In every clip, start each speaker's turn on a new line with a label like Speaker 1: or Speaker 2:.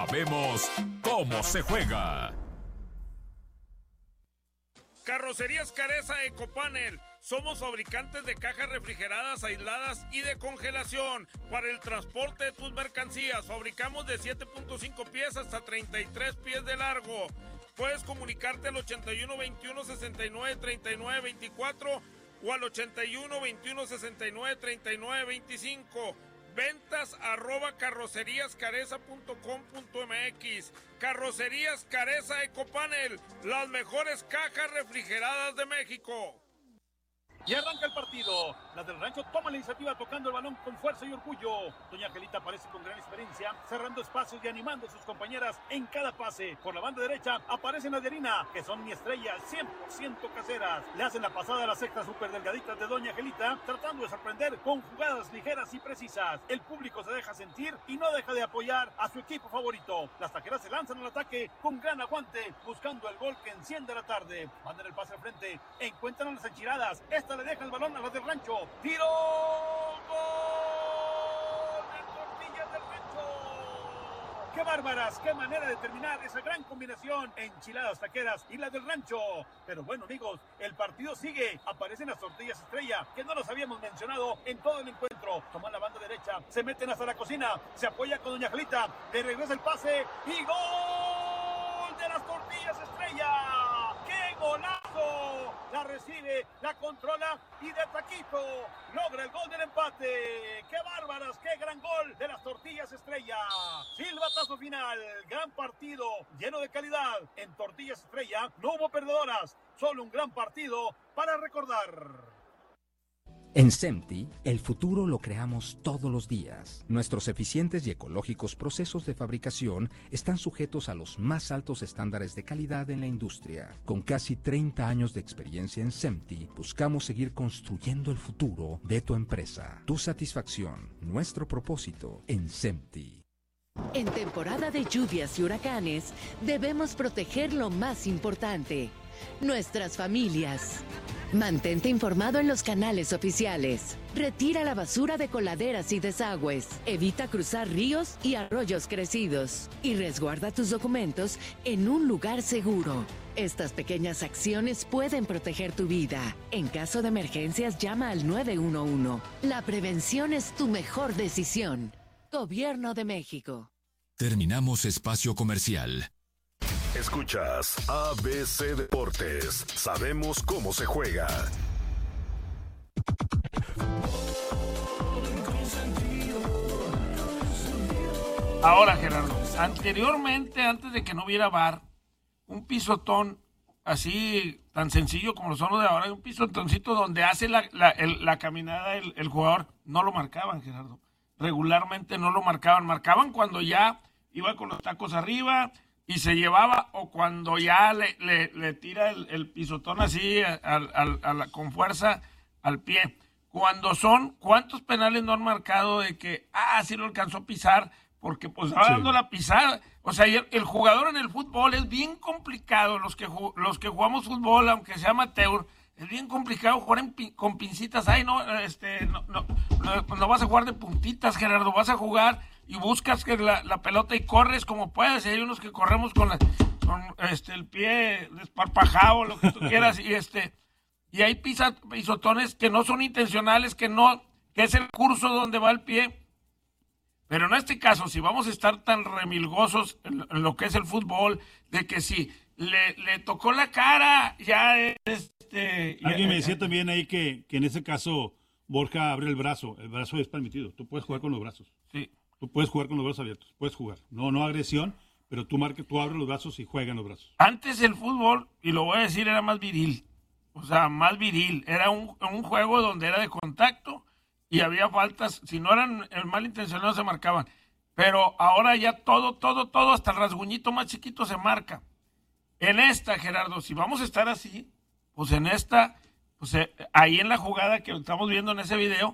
Speaker 1: sabemos cómo se juega.
Speaker 2: Carrocerías Careza Ecopanel. Somos fabricantes de cajas refrigeradas, aisladas y de congelación para el transporte de tus mercancías. Fabricamos de 7.5 pies hasta 33 pies de largo. Puedes comunicarte al 81 21 69 39 24 o al 81 21 69 39 25. Ventas @carroceríascareza.com.mx. Carrocerías Careza Ecopanel, las mejores cajas refrigeradas de México.
Speaker 3: Y arranca el partido. Las del Rancho toman la iniciativa tocando el balón con fuerza y orgullo. Doña Angelita aparece con gran experiencia, cerrando espacios y animando a sus compañeras en cada pase. Por la banda derecha aparecen las de Harina, que son mi estrella, 100% caseras. Le hacen la pasada a las sextas súper delgaditas de Doña Angelita, tratando de sorprender con jugadas ligeras y precisas. El público se deja sentir y no deja de apoyar a su equipo favorito. Las taqueras se lanzan al ataque con gran aguante, buscando el gol que enciende la tarde. Mandan el pase al frente, encuentran a las enchiladas. Esta le deja el balón a las del Rancho. ¡Tiro! ¡Gol! ¡De Tortillas del Rancho! ¡Qué bárbaras! ¡Qué manera de terminar esa gran combinación! Enchiladas taqueras y las del Rancho. Pero bueno, amigos, el partido sigue. Aparecen las Tortillas Estrella, que no los habíamos mencionado en todo el encuentro. Toman la banda derecha, se meten hasta la cocina, se apoya con Doña Angelita, le regresa el pase y ¡gol de las Tortillas Estrella! ¡Qué golazo! La recibe, la controla y de taquito logra el gol del empate. ¡Qué bárbaras! ¡Qué gran gol de las Tortillas Estrella! Silbatazo final, gran partido, lleno de calidad. En Tortillas Estrella no hubo perdedoras, solo un gran partido para recordar.
Speaker 4: En SEMTI, el futuro lo creamos todos los días. Nuestros eficientes y ecológicos procesos de fabricación están sujetos a los más altos estándares de calidad en la industria. Con casi 30 años de experiencia en SEMTI, buscamos seguir construyendo el futuro de tu empresa. Tu satisfacción, nuestro propósito en SEMTI.
Speaker 5: En temporada de lluvias y huracanes, debemos proteger lo más importante: nuestras familias. Mantente informado en los canales oficiales. Retira la basura de coladeras y desagües. Evita cruzar ríos y arroyos crecidos. Y resguarda tus documentos en un lugar seguro. Estas pequeñas acciones pueden proteger tu vida. En caso de emergencias, llama al 911. La prevención es tu mejor decisión. Gobierno de México.
Speaker 1: Terminamos espacio comercial.
Speaker 6: Escuchas ABC Deportes. Sabemos cómo se juega.
Speaker 2: Ahora, Gerardo, anteriormente, antes de que no hubiera VAR, un pisotón así tan sencillo como lo son los de ahora, un pisotoncito donde hace la caminada el jugador, no lo marcaban, Gerardo. Regularmente no lo marcaban. Marcaban cuando ya iba con los tacos arriba y se llevaba, o cuando ya le tira el pisotón así con fuerza al pie. ¿Cuántos penales no han marcado de que, sí lo alcanzó a pisar, porque pues estaba dando la pisada? O sea, el jugador en el fútbol es bien complicado, los que jugamos fútbol, aunque sea amateur, es bien complicado jugar con pincitas. No vas a jugar de puntitas, Gerardo, vas a jugar y buscas que la pelota y corres como puedes. Y hay unos que corremos con el pie desparpajado, lo que tú quieras, y hay pisotones que no son intencionales, que es el curso donde va el pie. Pero en este caso, si vamos a estar tan remilgosos en lo que es el fútbol, de que si le tocó la cara, ya
Speaker 7: Alguien me decía también ahí que en ese caso Borja abre el brazo es permitido, tú puedes jugar con los brazos.
Speaker 2: Sí.
Speaker 7: Tú puedes jugar con los brazos abiertos, puedes jugar. No agresión, pero tú abres los brazos y juegan los brazos.
Speaker 2: Antes el fútbol, y lo voy a decir, era más viril. O sea, más viril. Era un juego donde era de contacto y había faltas. Si no eran malintencionados se marcaban. Pero ahora ya todo, hasta el rasguñito más chiquito se marca. En esta, Gerardo, si vamos a estar así, pues en esta, ahí en la jugada que estamos viendo en ese video,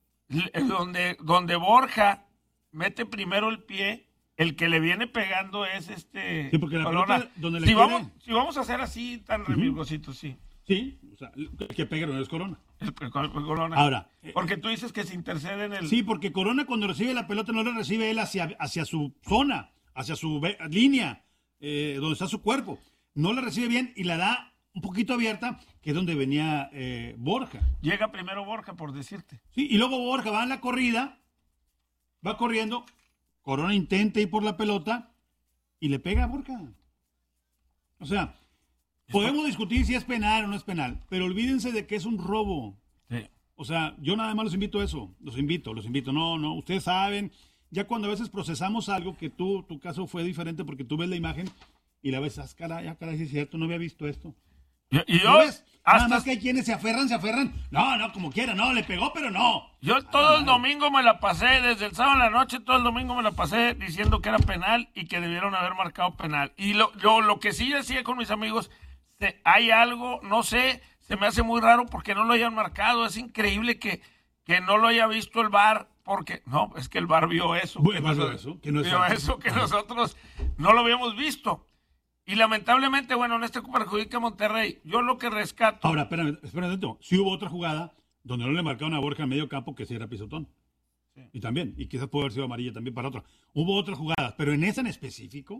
Speaker 2: donde Borja mete primero el pie, el que le viene pegando es
Speaker 7: Sí, porque la
Speaker 2: Corona.
Speaker 7: pelota donde le
Speaker 2: Si vamos a hacer así tan remilgositos, sí.
Speaker 7: Sí, o sea, el que pega no es Corona.
Speaker 2: El Corona.
Speaker 7: Ahora,
Speaker 2: porque tú dices que se intercede en el...
Speaker 7: Sí, porque Corona cuando recibe la pelota no la recibe él hacia su zona. hacia su línea, donde está su cuerpo. No la recibe bien y la da un poquito abierta, que es donde venía Borja.
Speaker 2: Llega primero Borja, por decirte.
Speaker 7: Sí, y luego Borja va en la corrida, va corriendo, Corona intenta ir por la pelota y le pega a Borja. O sea, podemos discutir si es penal o no es penal, pero olvídense de que es un robo.
Speaker 2: Sí.
Speaker 7: O sea, yo nada más los invito a eso, los invito. No, ustedes saben, ya cuando a veces procesamos algo que tu caso fue diferente porque tú ves la imagen y la ves, caray, sí es cierto, no había visto esto.
Speaker 2: Y
Speaker 7: ¿No ves? Nada más que hay quienes se aferran. No, como quiera, no, le pegó, pero no.
Speaker 2: Yo todo el domingo me la pasé, desde el sábado en la noche, todo el domingo me la pasé diciendo que era penal y que debieron haber marcado penal. Y lo que sí decía con mis amigos, hay algo, no sé, se me hace muy raro porque no lo hayan marcado. Es increíble que no lo haya visto el VAR, porque no, es que el VAR vio eso. Que nosotros no lo habíamos visto. Y lamentablemente, bueno, en este perjudica a Monterrey. Yo lo que rescato...
Speaker 7: Ahora, espérame un momento. Sí hubo otra jugada donde no le marcaron a Borja en medio campo que sí era pisotón. Sí. Y también, y quizás pudo haber sido amarilla también para otra. Hubo otras jugadas, pero en esa en específico,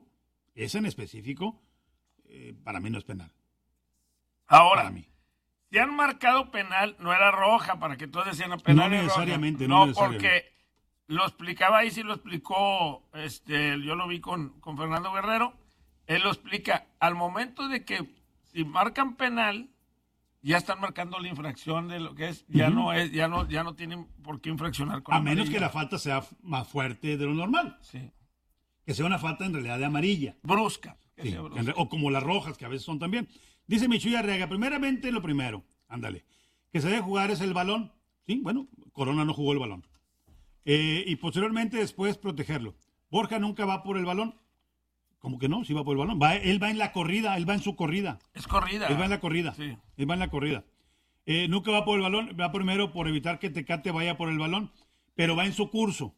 Speaker 7: para mí no es penal.
Speaker 2: Ahora,
Speaker 7: para mí.
Speaker 2: Si han marcado penal, no era roja, para que todos decían penal.
Speaker 7: No necesariamente,
Speaker 2: no porque lo explicaba ahí, sí lo explicó, yo lo vi con Fernando Guerrero. Él lo explica, al momento de que si marcan penal, ya están marcando la infracción de lo que es, ya no tienen por qué infraccionar con
Speaker 7: amarilla. Menos que la falta sea más fuerte de lo normal.
Speaker 2: Sí.
Speaker 7: Que sea una falta en realidad de amarilla.
Speaker 2: Brusca.
Speaker 7: Sí, o como las rojas, que a veces son también. Dice Michuy Arriaga, primeramente lo primero, ándale, que se debe jugar es el balón. Sí, bueno, Corona no jugó el balón. Y posteriormente después protegerlo. Borja nunca va por el balón. ¿Cómo que no? Sí va por el balón. Él va en la corrida, él va en su corrida.
Speaker 2: Es corrida.
Speaker 7: Él va en la corrida.
Speaker 2: Sí.
Speaker 7: Él va en la corrida. Nunca va por el balón, va primero por evitar que Tecate vaya por el balón, pero va en su curso,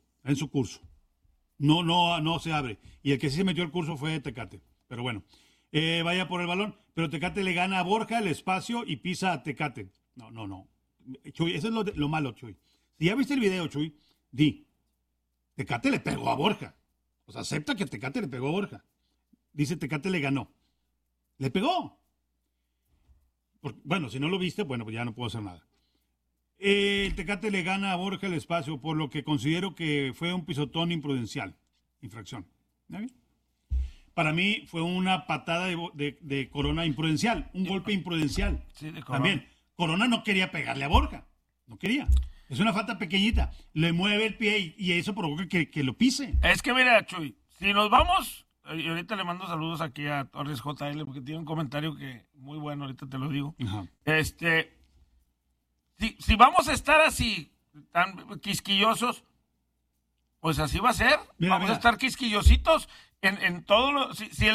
Speaker 7: No se abre. Y el que sí se metió el curso fue Tecate. Pero bueno, vaya por el balón, pero Tecate le gana a Borja el espacio y pisa a Tecate. No. Chuy, eso es lo malo, Chuy. Si ya viste el video, Chuy, Tecate le pegó a Borja. O sea, acepta que Tecate le pegó a Borja. Dice Tecate le ganó. Le pegó. Bueno, si no lo viste, bueno, pues ya no puedo hacer nada. Tecate le gana a Borja el espacio, por lo que considero que fue un pisotón imprudencial. Infracción. ¿Ya bien? Para mí fue una patada de Corona imprudencial, un golpe imprudencial.
Speaker 2: Sí, de Corona.
Speaker 7: También, Corona no quería pegarle a Borja. No quería. Es una falta pequeñita. Le mueve el pie y eso provoca que lo pise.
Speaker 2: Es que mira, Chuy, si nos vamos, y ahorita le mando saludos aquí a Torres JL porque tiene un comentario que muy bueno, ahorita te lo digo.
Speaker 7: Ajá.
Speaker 2: Si vamos a estar así, tan quisquillosos, pues así va a ser. Vamos a estar quisquillositos en todo lo...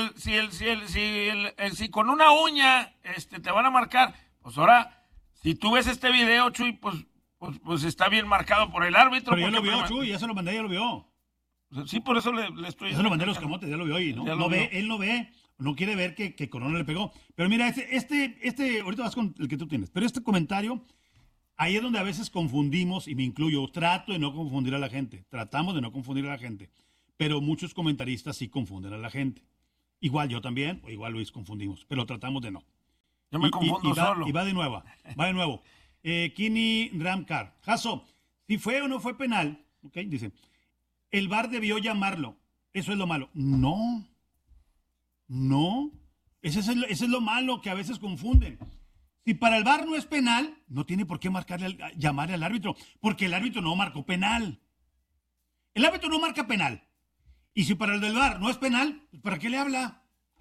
Speaker 2: Si con una uña te van a marcar, pues ahora, si tú ves este video, Chuy, pues está bien marcado por el árbitro.
Speaker 7: Pero ya lo vio, Chuy, ya se lo mandé, ya lo vio.
Speaker 2: Sí, por eso le estoy...
Speaker 7: Ya se lo mandé a los camotes, ya lo vio y él no ve, no quiere ver que Corona le pegó. Pero mira, ahorita vas con el que tú tienes, pero este comentario, ahí es donde a veces confundimos, y me incluyo, trato de no confundir a la gente, tratamos de no confundir a la gente, pero muchos comentaristas sí confunden a la gente. Igual yo también, o igual Luis confundimos, pero tratamos de no.
Speaker 2: Yo me confundo solo.
Speaker 7: Y va de nuevo. Kini Ramkar. Jaso, si fue o no fue penal, ¿ok? Dice, el VAR debió llamarlo. Eso es lo malo. No. Ese es lo malo que a veces confunden. Si para el VAR no es penal, no tiene por qué llamarle al árbitro, porque el árbitro no marcó penal. El árbitro no marca penal. Y si para el del VAR no es penal, ¿para qué le habla?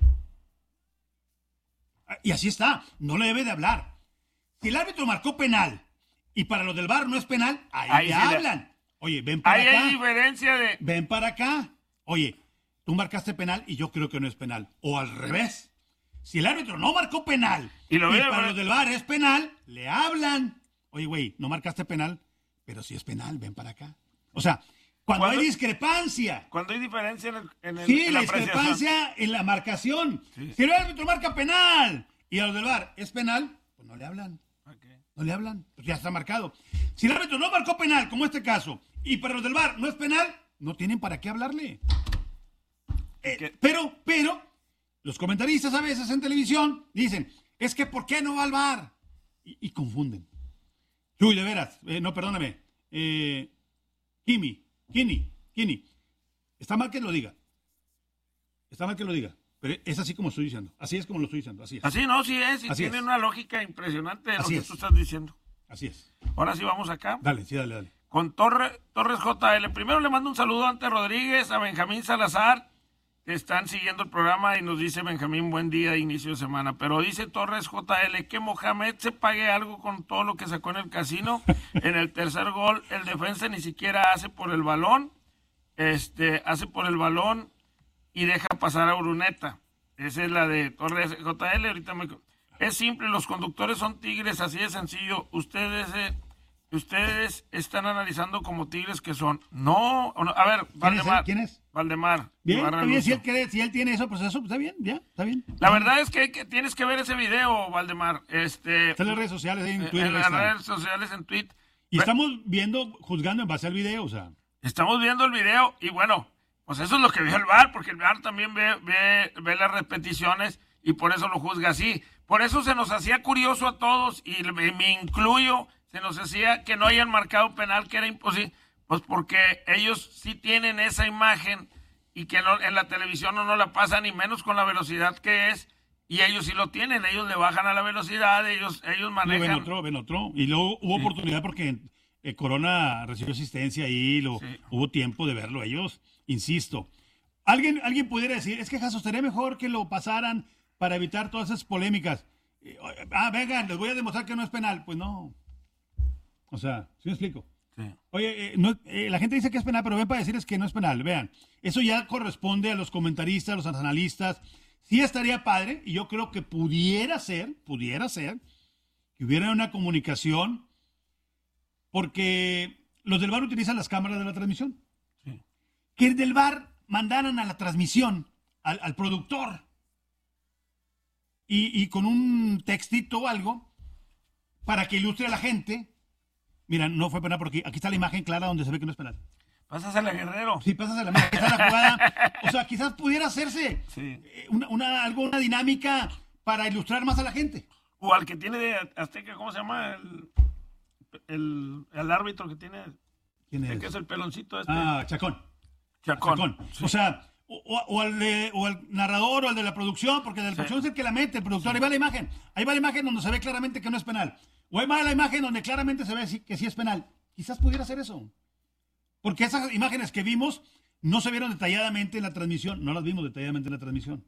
Speaker 7: Y así está, no le debe de hablar. Si el árbitro marcó penal y para los del VAR no es penal, ahí le hablan. Oye, ven para acá.
Speaker 2: Ahí hay diferencia de...
Speaker 7: Ven para acá. Oye, tú marcaste penal y yo creo que no es penal. O al revés. Si el árbitro no marcó penal y para los del VAR es penal, le hablan. Oye, güey, no marcaste penal, pero si es penal, ven para acá. O sea, cuando hay discrepancia.
Speaker 2: Cuando hay diferencia en
Speaker 7: la discrepancia en la marcación. Sí. Si el árbitro marca penal y a los del VAR es penal, pues no le hablan. Okay. No le hablan, pues ya está marcado. Si el árbitro no marcó penal, como este caso, y para los del VAR no es penal, no tienen para qué hablarle. Pero, los comentaristas a veces en televisión dicen, es que ¿por qué no va al VAR? Y confunden. Chuy, de veras, no, perdóname. Kini. Está mal que lo diga. Pero es así como estoy diciendo. Así es como lo estoy diciendo. Así es.
Speaker 2: Así no, sí es. Y
Speaker 7: así
Speaker 2: tiene
Speaker 7: es.
Speaker 2: una lógica impresionante de lo
Speaker 7: Así
Speaker 2: que
Speaker 7: es.
Speaker 2: tú estás diciendo.
Speaker 7: Así es.
Speaker 2: Ahora sí vamos acá.
Speaker 7: Dale, sí, dale.
Speaker 2: Con Torres JL. Primero le mando un saludo a Ante Rodríguez, a Benjamín Salazar, que están siguiendo el programa y nos dice Benjamín, buen día de inicio de semana. Pero dice Torres JL que Mohamed se pague algo con todo lo que sacó en el casino. En el tercer gol, el defensa ni siquiera hace por el balón. Hace por el balón y deja pasar a Uruneta. Esa es la de Torres JL. Ahorita es simple, los conductores son tigres, así de sencillo. Ustedes están analizando como tigres que son. No, a ver, Valdemar.
Speaker 7: ¿Quién es?
Speaker 2: Valdemar.
Speaker 7: Bien,
Speaker 2: Ibarra
Speaker 7: está bien,
Speaker 2: Lucio.
Speaker 7: si él tiene eso, pues eso está bien, ya, está bien.
Speaker 2: La verdad es que tienes que ver ese video, Valdemar.
Speaker 7: Está en las redes sociales, ahí en Twitter.
Speaker 2: En las redes sociales, en Twitter.
Speaker 7: Y estamos juzgando en base al video, o sea.
Speaker 2: Estamos viendo el video y bueno, pues eso es lo que vio el VAR, porque el VAR también ve las repeticiones y por eso lo juzga así. Por eso se nos hacía curioso a todos, y me incluyo, se nos hacía que no hayan marcado penal, que era imposible, pues porque ellos sí tienen esa imagen y que en la televisión no la pasan, ni menos con la velocidad que es, y ellos sí lo tienen, ellos le bajan a la velocidad, ellos manejan.
Speaker 7: Ven otro. Y luego hubo oportunidad porque Corona recibió asistencia ahí, hubo tiempo de verlo ellos, insisto. Alguien pudiera decir, es que Jesús, sería mejor que lo pasaran para evitar todas esas polémicas. Vengan, les voy a demostrar que no es penal. Pues no. O sea, ¿sí me explico?
Speaker 2: Sí.
Speaker 7: Oye, la gente dice que es penal, pero ven para decirles que no es penal. Vean, eso ya corresponde a los comentaristas, a los analistas. Sí estaría padre, y yo creo que pudiera ser que hubiera una comunicación, porque los del VAR utilizan las cámaras de la transmisión.
Speaker 2: Sí.
Speaker 7: Que el del VAR mandaran a la transmisión al productor y con un textito o algo para que ilustre a la gente. Mira, no fue penal porque aquí está la imagen clara donde se ve que no es penal.
Speaker 2: Pásasela, Guerrero.
Speaker 7: Sí, pásasela, mira, aquí está la jugada. O sea, quizás pudiera hacer una dinámica para ilustrar más a la gente.
Speaker 2: O al que tiene de Azteca, ¿cómo se llama? El árbitro que tiene.
Speaker 7: ¿Quién es?
Speaker 2: Que es el peloncito este.
Speaker 7: Chacón.
Speaker 2: Sí.
Speaker 7: O sea, o al narrador o al de la producción, porque el de la producción es el que la mete, el productor. Ahí va la imagen donde se ve claramente que no es penal. O ahí va la imagen donde claramente se ve que sí es penal. Quizás pudiera hacer eso. Porque esas imágenes que vimos no se vieron detalladamente en la transmisión. No las vimos detalladamente en la transmisión.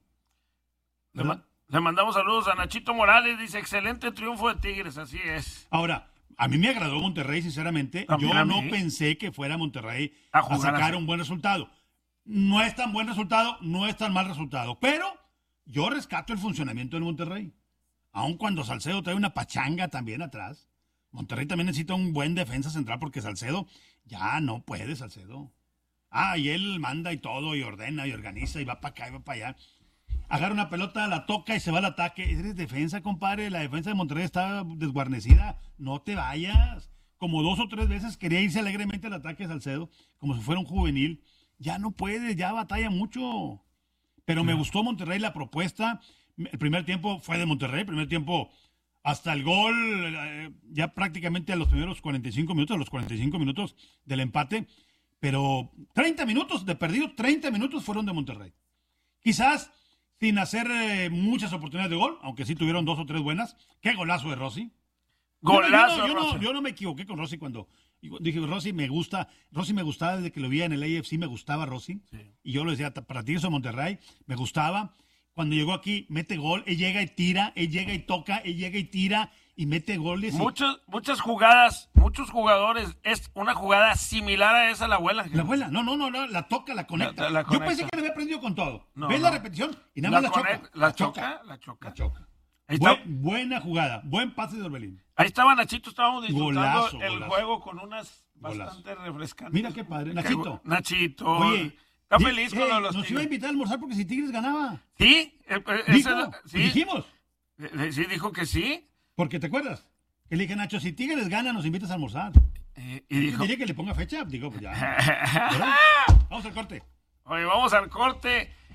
Speaker 2: Le mandamos saludos a Nachito Morales. Dice, excelente triunfo de Tigres. Así es.
Speaker 7: Ahora, a mí me agradó Monterrey, sinceramente. Yo no pensé que fuera Monterrey a sacar un buen resultado. No es tan buen resultado, no es tan mal resultado. Pero yo rescato el funcionamiento del Monterrey. Aun cuando Salcedo trae una pachanga también atrás. Monterrey también necesita un buen defensa central porque Salcedo ya no puede, Salcedo. Y él manda y todo, y ordena y organiza, y va para acá y va para allá. Agarra una pelota, la toca y se va al ataque. Eres defensa, compadre. La defensa de Monterrey está desguarnecida. No te vayas. Como 2 o 3 veces quería irse alegremente al ataque de Salcedo, como si fuera un juvenil. Ya no puede, ya batalla mucho. Pero me gustó Monterrey la propuesta. El primer tiempo fue de Monterrey. El primer tiempo hasta el gol, ya prácticamente a los primeros 45 minutos del empate. Pero 30 minutos de perdido, 30 minutos fueron de Monterrey. Quizás sin hacer muchas oportunidades de gol, aunque sí tuvieron 2 o 3 buenas. ¡Qué golazo de Rossi!
Speaker 2: Golazo,
Speaker 7: yo no me equivoqué con Rossi cuando dije, Rossi me gusta. Rossi me gustaba desde que lo vi en el AFC, me gustaba Rossi. Sí. Y yo lo decía, para ti eso de Monterrey, me gustaba. Cuando llegó aquí, mete gol, él llega y tira, él llega y toca, él llega y tira y mete goles.
Speaker 2: Muchas jugadas, muchos jugadores, es una jugada similar a esa la abuela.
Speaker 7: La abuela, no, la toca, la conecta.
Speaker 2: La conecta.
Speaker 7: Yo pensé que le había aprendido con todo.
Speaker 2: No,
Speaker 7: ¿Ves la repetición? Y nada más
Speaker 2: la choca.
Speaker 7: Buena jugada, buen pase de Orbelín.
Speaker 2: Ahí estaba Nachito, estábamos disfrutando
Speaker 7: golazo.
Speaker 2: juego con unas bastante refrescantes.
Speaker 7: Mira qué padre, Nachito.
Speaker 2: Oye, está feliz con los
Speaker 7: nos iba a invitar a almorzar porque si Tigres ganaba.
Speaker 2: Sí,
Speaker 7: dijimos.
Speaker 2: Sí, dijo que sí.
Speaker 7: Porque te acuerdas que le dije, Nacho, si Tigres gana, nos invitas a almorzar.
Speaker 2: Y dijo,
Speaker 7: diría que le ponga fecha. Digo, pues ya. Vamos al corte.
Speaker 2: Oye, vamos al corte.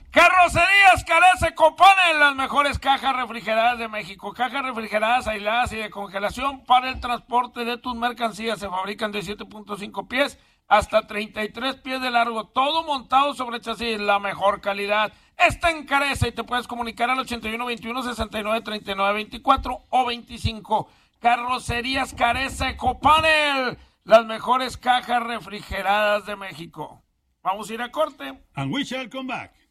Speaker 2: Carrocerías Carece Copane, las mejores cajas refrigeradas de México. Cajas refrigeradas, aisladas y de congelación para el transporte de tus mercancías. Se fabrican de 7.5 pies hasta 33 pies de largo. Todo montado sobre chasis, la mejor calidad. Está en Carece y te puedes comunicar al 81 21 69 39 24 o 25. Carrocerías Carece Copane, las mejores cajas refrigeradas de México. Vamos a ir a corte.
Speaker 7: And we shall come back.